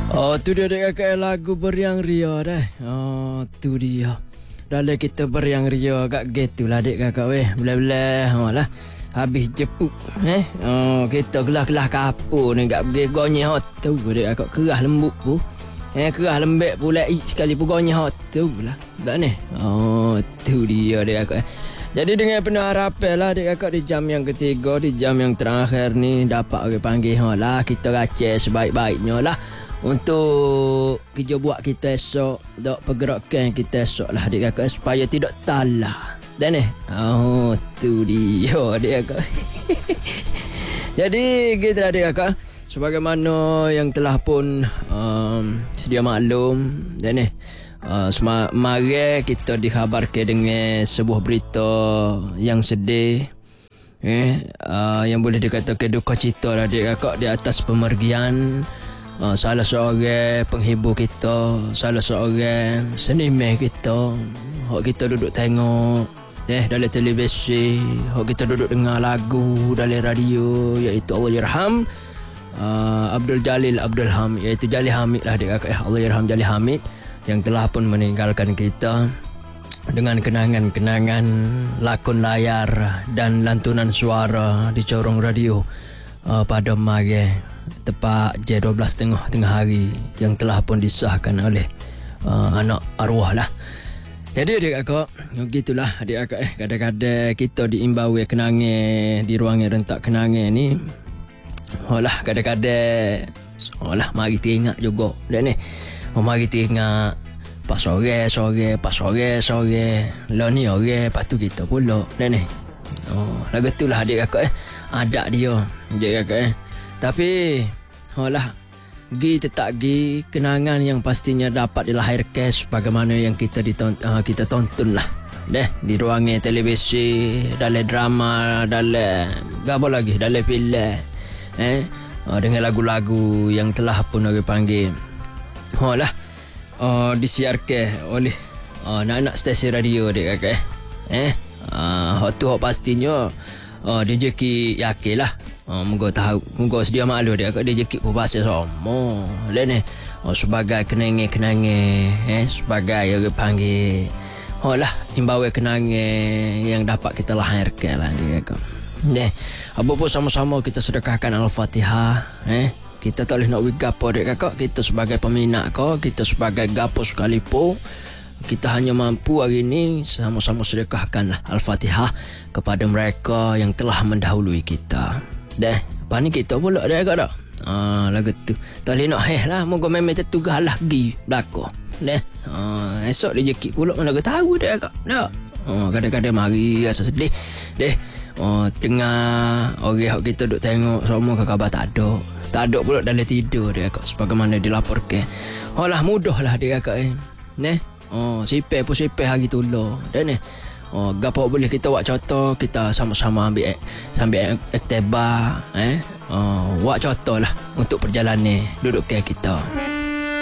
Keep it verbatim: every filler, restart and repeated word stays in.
Oh, tu dia dek kakak lagu beriang ria dah. Oh, tu dia. Dalam kita beriang ria kat gitu lah dek kakak weh. Belah-belah oh lah. Habis jepuk eh. Oh, kita kelah-kelah kapur ni kat begonyah hot tu dek kakak kerah lembut pu. Eh kerah lembek pula ik sekali pugonyah hot tu lah. Tak ni. Oh, tu dia dek kakak. Jadi dengan penuh harapan lah dek kakak di jam yang ketiga, di jam yang terakhir ni dapat orang panggil ha lah, kita racik sebaik-baiknya lah untuk kerja buat kita esok, dok pergerakan kita esok lah dek kakak supaya tidak talah. Dan ni, oh tu dia dek kakak. Jadi gitu lah dek kakak. Sebagaimana yang telah pun um, sedia maklum, dan ni Uh, Semari kita dikhabarkan dengan sebuah berita yang sedih eh, uh, yang boleh dikatakan duka cita lah dek kakak di atas pemergian uh, salah seorang penghibur kita, salah seorang seniman kita. Hak kita duduk tengok eh, dalam televisi, hak kita duduk dengar lagu dalam radio, iaitu Allahyarham uh, Abdul Jalil Abdul Hamid, iaitu Jalil Hamid lah dek kakak. Allahyarham Jalil Hamid yang telah pun meninggalkan kita dengan kenangan-kenangan lakon layar dan lantunan suara di corong radio uh, pada mari tepat jam dua belas tiga puluh tengah hari yang telah pun disahkan oleh uh, anak arwah lah. Jadi adik kakak, begitulah adik kakak eh, kadang-kadang kita diimbau kenangan di ruangan rentak kenangan ni. Olah kadang-kadang olah mari teringat juga dan ni. Oh, mari tengok pas sore sore pas sore sore lah ni orang lepas tu kita pula dan ni. Oh lagu tu lah adik kakak eh, adat dia adik kakak eh. Tapi olah gi tetap gi kenangan yang pastinya dapat dilahirkan sebagaimana yang kita ditonton, uh, kita tonton lah deh di ruangan televisi, dalam drama, dalam apa lagi, dalam filem eh uh, dengan lagu-lagu yang telah pun orang panggil oh lah uh, disiarkan oleh uh, anak-anak stesen radio dek kakak eh. Eh, uh, tu hak pastinya uh, dia jeki yakin lah. Uh, moga tahu, moga sedia maklum dek kakak, dia jeki pun bahasa sama. Dan ni uh, sebagai kenangan-kenangan eh sebagai orang panggil oh lah imbauan kenangan yang dapat kita lahirkan lah dek kakak. Deh, apa pun sama-sama kita sedekahkan Al-Fatihah eh. Kita tak boleh nak wik gapo dek kakak. Kita sebagai peminat kau, kita sebagai gapo sekalipun, kita hanya mampu hari ini sama-sama sedekahkanlah Al-Fatihah kepada mereka yang telah mendahului kita. Dah, apa ni kita pula dek kakak dah. Ah, lagu tu. Tak boleh nak heh lah, moga memang tertugas lagi belakang. Dah. Ah, esok rezeki pula mana aku tahu dek kakak. Dah. Ah, kadang-kadang mari rasa sedih. Deh. Oh, tengah orang kita duk tengok semua khabar tak ada. Tak ada pula dalam tidur dia kakak sebagaimana dilaporkan. Oh lah mudahlah dia kakak eh. Neh. Oh, sipeh pun sipeh hari tu lah. Dan ni. Oh, gapo boleh kita buat contoh, kita sama-sama ambil sambil iktibar eh. Oh, buat contoh lah untuk perjalanan duduk ke kita.